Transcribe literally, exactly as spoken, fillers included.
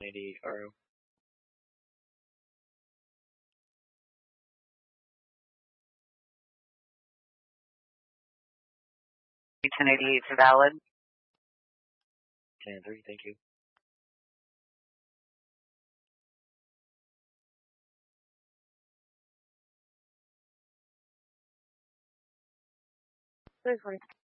ninety-eight R O. ten eighty-eight is valid. ten three, thank you. three forty.